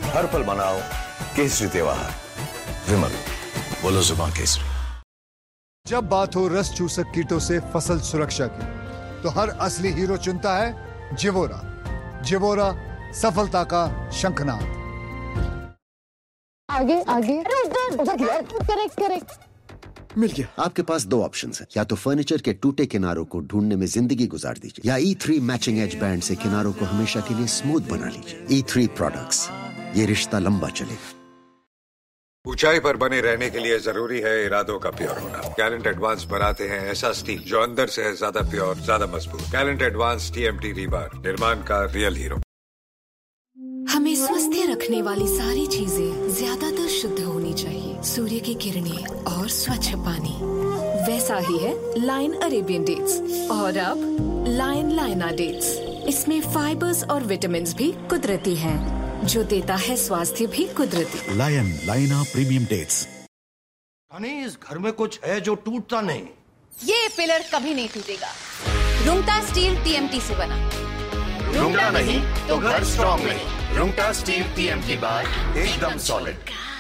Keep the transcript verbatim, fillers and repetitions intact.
हर पल मनाओ केसरी त्योहार। विमल, बोलो जुबान केसरी। जब बात हो रस चूसक कीटों से फसल सुरक्षा की, तो हर असली हीरो चुनता है जिवोरा। जिवोरा, सफलता का शंखनाद। आगे आगे करेक्ट करेक्ट मिल गया। आपके पास दो ऑप्शंस हैं, या तो फर्नीचर के टूटे किनारों को ढूंढने में जिंदगी गुजार दीजिए, या ई थ्री मैचिंग एज बैंड से किनारों को हमेशा के लिए स्मूथ बना लीजिए। ई थ्री प्रोडक्ट्स, ये रिश्ता लंबा चलेगा। ऊंचाई पर बने रहने के लिए जरूरी है इरादों का प्योर होना। गैलेंट एडवांस बनाते हैं ऐसा स्टील जो अंदर से है ज्यादा प्योर, ज्यादा मजबूत। गैलेंट एडवांस टीएमटी रीबार, निर्माण का रियल हीरो। हमें स्वस्थ रखने वाली सारी चीजें ज्यादातर शुद्ध होनी चाहिए। सूर्य की किरणें और स्वच्छ पानी, वैसा ही है लाइन अरेबियन डेट्स। और अब लाइन लाइना डेट्स, इसमें फाइबर्स और विटामिन्स भी कुदरती हैं, जो देता है स्वास्थ्य भी कुदरती। लायन लाइना प्रीमियम डेट्स। इस घर में कुछ है जो टूटता नहीं। ये पिलर कभी नहीं टूटेगा। रुंगटा स्टील टीएमटी से बना। रुंगटा नहीं तो घर स्ट्रॉन्ग नहीं। रुंगटा स्टील टीएमटी बार एकदम सॉलिड।